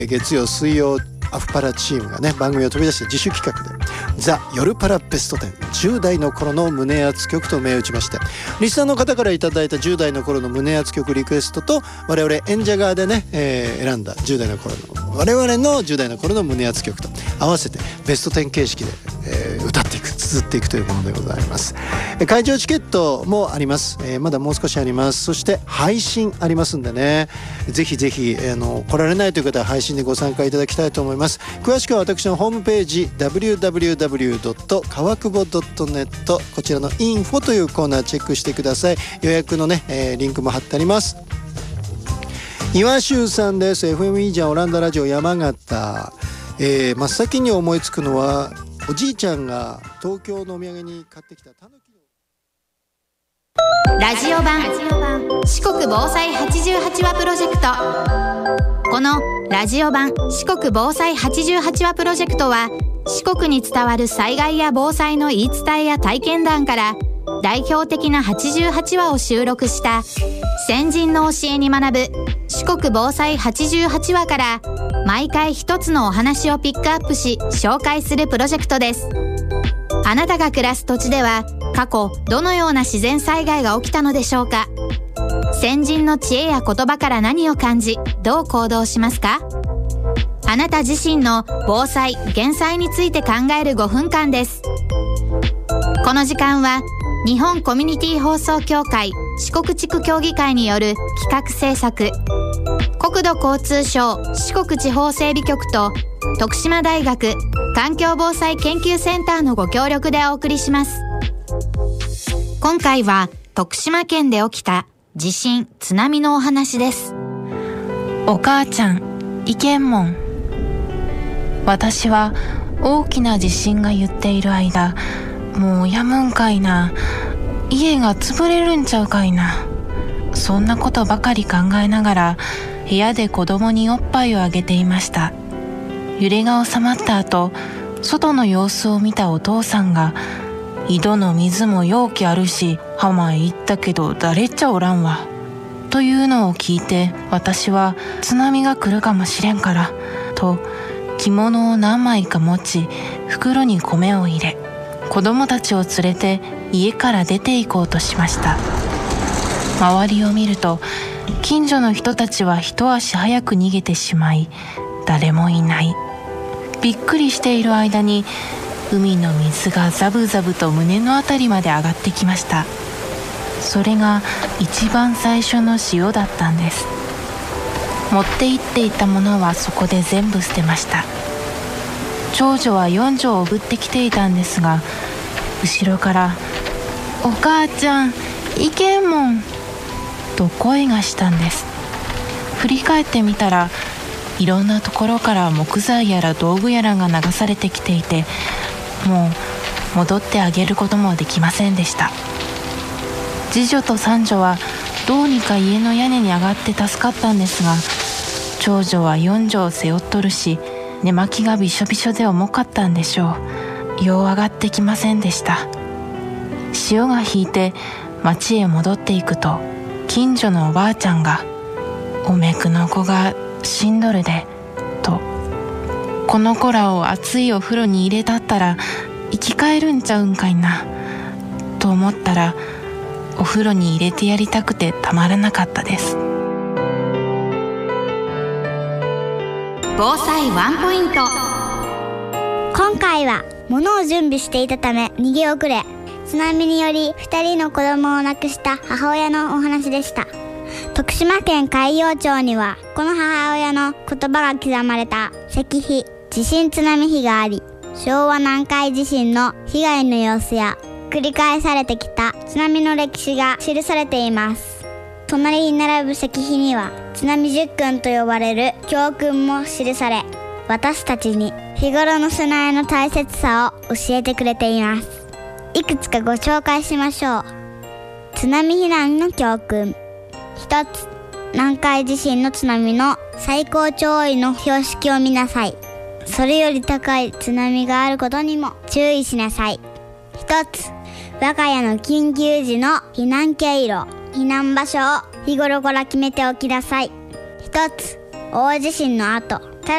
月曜水曜アフパラチームがね番組を飛び出して自主企画でザ・夜パラベスト10 10代の頃の胸熱曲と銘打ちまして、リスナーの方からいただいた10代の頃の胸熱曲リクエストと我々演者側でね、選んだ10代の頃の我々の10代の頃の胸熱曲と合わせてベスト10形式で、歌っていく綴っていくというものでございます。会場チケットもあります、まだもう少しあります。そして配信ありますんでね、ぜひぜひ、来られないという方は配信でご参加いただきたいと思います。詳しくは私のホームページ www. 川久保 .net こちらのインフォというコーナーチェックしてください。予約のね、リンクも貼ってあります。岩州さんです。 FM いいじゃんオランダラジオ山形、真っ先に思いつくのはおじいちゃんが東京のお土産に買ってきたタヌキのラジオ版四国防災88話プロジェクト。このラジオ版四国防災88話プロジェクトは、四国に伝わる災害や防災の言い伝えや体験談から代表的な88話を収録した先人の教えに学ぶ四国防災88話から毎回一つのお話をピックアップし紹介するプロジェクトです。あなたが暮らす土地では過去どのような自然災害が起きたのでしょうか。先人の知恵や言葉から何を感じ、どう行動しますか。あなた自身の防災・減災について考える5分間です。この時間は日本コミュニティ放送協会四国地区協議会による企画制作、国土交通省四国地方整備局と徳島大学環境防災研究センターのご協力でお送りします。今回は徳島県で起きた地震・津波のお話です。 お母ちゃん、いけんもん。私は大きな地震が言っている間、もうやむんかいな、家が潰れるんちゃうかいな、そんなことばかり考えながら部屋で子供におっぱいをあげていました。揺れが収まった後、外の様子を見たお父さんが、井戸の水も容器あるし浜へ行ったけど誰っちゃおらんわ、というのを聞いて、私は津波が来るかもしれんからと着物を何枚か持ち、袋に米を入れ、子供たちを連れて家から出て行こうとしました。周りを見ると近所の人たちは一足早く逃げてしまい、誰もいない。びっくりしている間に海の水がザブザブと胸のあたりまで上がってきました。それが一番最初の塩だったんです。持って行っていたものはそこで全部捨てました。長女は四女をおぶってきていたんですが、後ろから「お母ちゃん、いけんもん」と声がしたんです。振り返ってみたら、いろんなところから木材やら道具やらが流されてきていて、もう戻ってあげることもできませんでした。次女と三女はどうにか家の屋根に上がって助かったんですが、長女は四女を背負っとるし、寝巻きがびしょびしょで重かったんでしょう。よう上がってきませんでした。潮が引いて町へ戻っていくと、近所のおばあちゃんが「おめくの子が死んどるで」と、この子らを熱いお風呂に入れたったら生き返るんちゃうんかいなと思ったら、お風呂に入れてやりたくてたまらなかったです。 防災ワンポイント。 今回は物を準備していたため逃げ遅れ、津波により2人の子供を亡くした母親のお話でした。徳島県海陽町にはこの母親の言葉が刻まれた石碑、地震津波碑があり、昭和南海地震の被害の様子や繰り返されてきた津波の歴史が記されています。隣に並ぶ石碑には津波十訓と呼ばれる教訓も記され、私たちに日頃の備えの大切さを教えてくれています。いくつかご紹介しましょう。津波避難の教訓。1つ、南海地震の津波の最高潮位の標識を見なさい。それより高い津波があることにも注意しなさい。1つ、我が家の緊急時の避難経路、避難場所を日頃から決めておきなさい。1つ、大地震の後、